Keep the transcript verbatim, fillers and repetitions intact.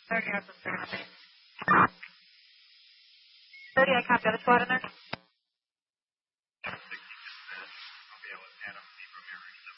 thirty yards from thirty. thirty, I copy. Other squad in there? I'll be able to stand up.